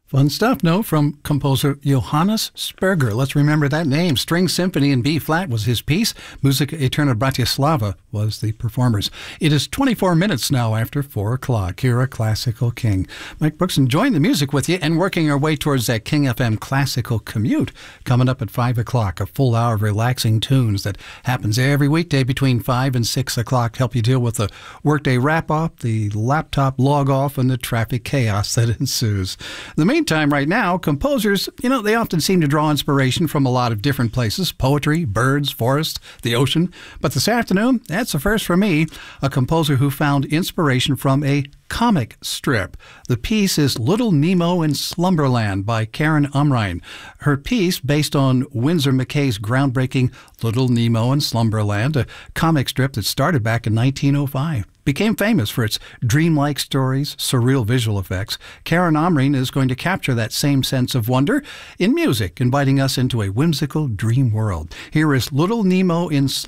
Fun stuff, no? From composer Johannes Sperger. Let's remember that name. String Symphony in B-flat was his piece. Musica Eterna Bratislava was the performers. It is 24 minutes now after 4 o'clock. Here at Classical King. Mike Brooks enjoying the music with you and working our way towards that King FM classical commute. Coming up at 5 o'clock, a full hour of relaxing tunes that happens every weekday between 5 and 6 o'clock. Help you deal with the workday wrap-up, the laptop log-off, and the traffic chaos that ensues. The meantime, right now, composers, they often seem to draw inspiration from a lot of different places. Poetry, birds, forest, the ocean. But this afternoon, that's a first for me. A composer who found inspiration from a comic strip. The piece is Little Nemo in Slumberland by Karen Umrein. Her piece, based on Winsor McCay's groundbreaking Little Nemo in Slumberland, a comic strip that started back in 1905. Became famous for its dreamlike stories, surreal visual effects. Karen Umrein is going to capture that same sense of wonder in music, inviting us into a whimsical dream world. Here is Little Nemo in